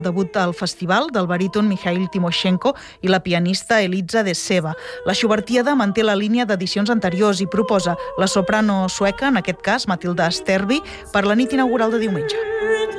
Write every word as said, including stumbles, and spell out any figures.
debut al festival del baríton Mikhail Timoshenko i la pianista Eliza de Seba. La Schubertiada manté la línia d'edicions anteriors i proposa la soprano sueca, en aquest cas Matilda Sterby, per la nit inaugural de diumenge.